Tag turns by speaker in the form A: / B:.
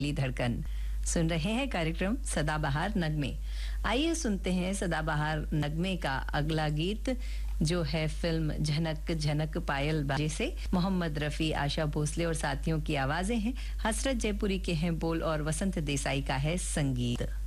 A: ली धड़कन। सुन रहे हैं कार्यक्रम सदाबहार नगमे। आइए सुनते हैं सदाबहार नगमे का अगला गीत, जो है फिल्म झनक झनक पायल बाजे से। मोहम्मद रफी, आशा भोसले और साथियों की आवाजें हैं। हसरत जयपुरी के हैं बोल और वसंत देसाई का है संगीत।